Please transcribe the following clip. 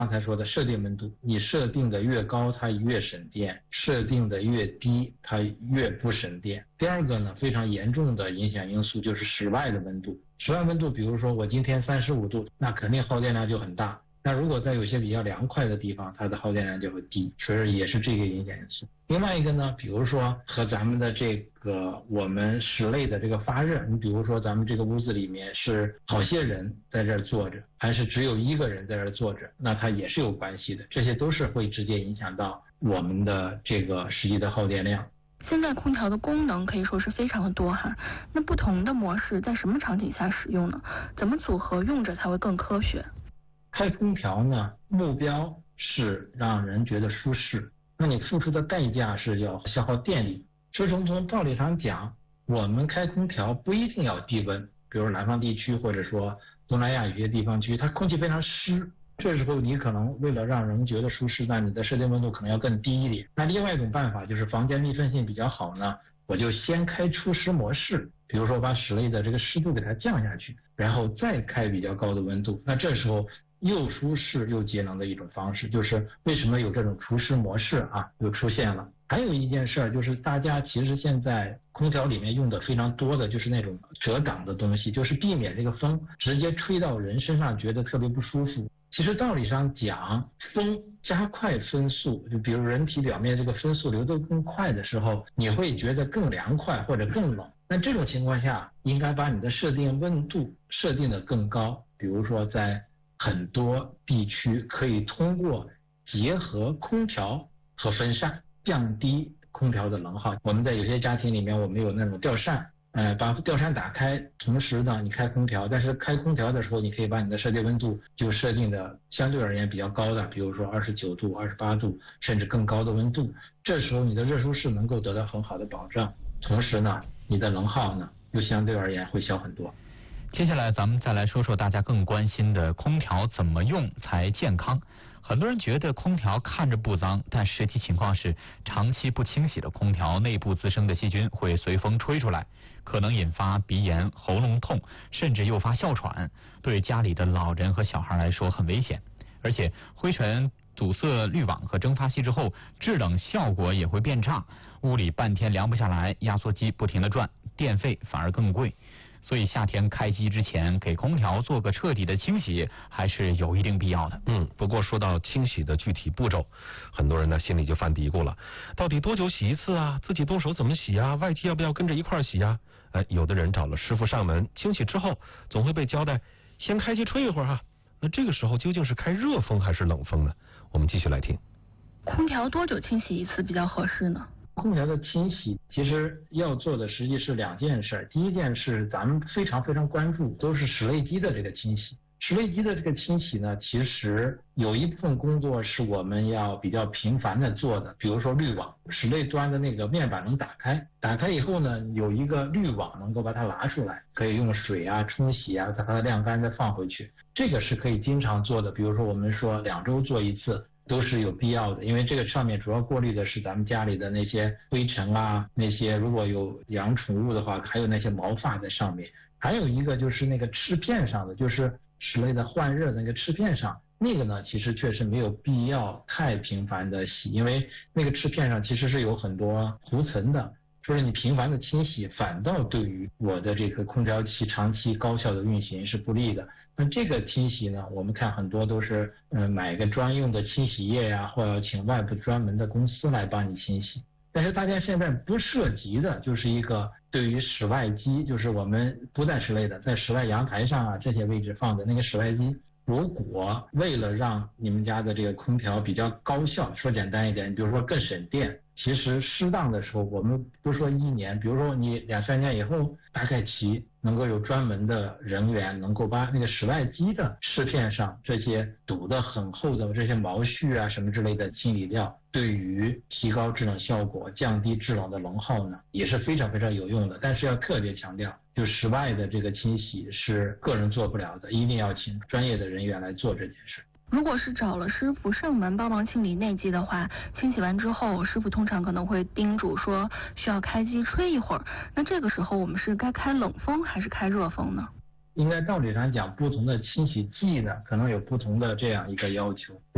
刚才说的设定温度，你设定的越高，它越省电；设定的越低，它越不省电。第二个呢，非常严重的影响因素就是室外的温度。室外温度，比如说我今天35度，那肯定耗电量就很大。那如果在有些比较凉快的地方，它的耗电量就会低，所以也是这个影响因素。另外一个呢，比如说和咱们的这个我们室内的这个发热，你比如说咱们这个屋子里面是好些人在这儿坐着，还是只有一个人在这儿坐着，那它也是有关系的，这些都是会直接影响到我们的这个实际的耗电量。 现在空调的功能可以说是非常的多哈，那不同的模式在什么场景下使用呢？怎么组合用着才会更科学？ 开空调呢，目标是让人觉得舒适，那你付出的代价是要消耗电力。所以从道理上讲，我们开空调不一定要低温，比如南方地区或者说东南亚有些地方区，它空气非常湿，这时候你可能为了让人觉得舒适，那你的设定温度可能要更低一点。那另外一种办法就是房间密封性比较好呢，我就先开除湿模式，比如说把室内的这个湿度给它降下去，然后再开比较高的温度，那这时候又舒适又节能的一种方式，就是为什么有这种除湿模式啊，又出现了。还有一件事就是大家其实现在空调里面用的非常多的就是那种遮挡的东西，就是避免这个风直接吹到人身上觉得特别不舒服。其实道理上讲，风加快风速，就比如人体表面这个风速流得更快的时候，你会觉得更凉快或者更冷。那这种情况下，应该把你的设定温度设定的更高，比如说在很多地区可以通过结合空调和风扇降低空调的能耗。我们在有些家庭里面，我们有那种吊扇，把吊扇打开，同时呢你开空调，但是开空调的时候，你可以把你的设定温度就设定的相对而言比较高的，比如说29度、28度，甚至更高的温度。这时候你的热舒适能够得到很好的保障，同时呢你的能耗呢又相对而言会小很多。 接下来咱们再来说说大家更关心的空调怎么用才健康。很多人觉得空调看着不脏，但实际情况是长期不清洗的空调内部滋生的细菌会随风吹出来，可能引发鼻炎、喉咙痛，甚至诱发哮喘，对家里的老人和小孩来说很危险。而且灰尘堵塞滤网和蒸发器之后，制冷效果也会变差，屋里半天凉不下来，压缩机不停地转，电费反而更贵。所以夏天开机之前给空调做个彻底的清洗还是有一定必要的。 不过说到清洗的具体步骤，很多人呢心里就犯嘀咕了，到底多久洗一次啊？自己动手怎么洗啊？外机要不要跟着一块洗啊？有的人找了师傅上门清洗之后，总会被交代先开机吹一会儿哈。那这个时候究竟是开热风还是冷风呢？我们继续来听。 空调多久清洗一次比较合适呢？ 空调的清洗其实要做的实际是2件事。第一件是咱们非常关注都是室内机的这个清洗。室内机的这个清洗呢，其实有一部分工作是我们要比较频繁的做的，比如说滤网，室内端的那个面板能打开，打开以后呢，有一个滤网能够把它拿出来，可以用水啊冲洗啊，再把它晾干再放回去，这个是可以经常做的。比如说我们说2周做一次都是有必要的，因为这个上面主要过滤的是咱们家里的那些灰尘啊，那些如果有养宠物的话，还有那些毛发在上面。还有一个就是那个翅片上的，就是室内的换热的那个翅片上，那个呢其实确实没有必要太频繁的洗，因为那个翅片上其实是有很多涂层的，所以你频繁的清洗反倒对于我的这个空调器长期高效的运行是不利的。那这个清洗呢，我们看很多都是买一个专用的清洗液呀，或者请外部专门的公司来帮你清洗。但是大家现在不涉及的就是一个对于室外机，就是我们不在室内的，在室外阳台上啊这些位置放的那个室外机，如果为了让你们家的这个空调比较高效，说简单一点，比如说更省电，其实适当的时候，我们不说1年，比如说你2-3年以后，大概其能够有专门的人员能够把那个室外机的翅片上这些堵得很厚的这些毛絮啊什么之类的清理掉，对于提高制冷效果、降低制冷的能耗呢，也是非常有用的。但是要特别强调，就室外的这个清洗是个人做不了的，一定要请专业的人员来做这件事。 如果是找了师傅上门帮忙清理内机的话，清洗完之后，师傅通常可能会叮嘱说需要开机吹一会儿。那这个时候我们是该开冷风还是开热风呢？ 应该道理上讲，不同的清洗剂呢，可能有不同的这样一个要求。